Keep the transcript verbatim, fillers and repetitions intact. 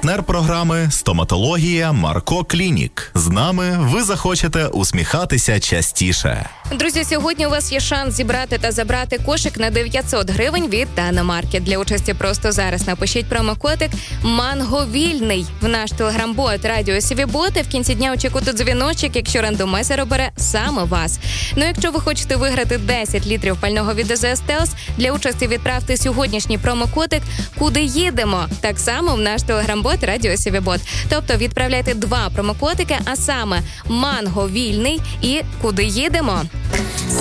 Партнер програми «Стоматологія Марко Клінік». З нами ви захочете усміхатися частіше. Друзі, сьогодні у вас є шанс зібрати та забрати кошик на дев'ятсот гривень від Дана Маркет. Для участі просто зараз напишіть промокодик «Манговільний» в наш телеграм-бот «Радіо Сівібот». В кінці дня очікуйте дзвіночок, якщо рандомайзер обере саме вас. Ну, якщо ви хочете виграти десять літрів пального від АЗС Телс, для участі відправте сьогоднішній промокодик «Куди їдемо?» так само в наш телеграм-бот «Радіо Сівібот». Тобто відправляйте два промокодики, а саме «Манговільний» і «Куди їдемо?».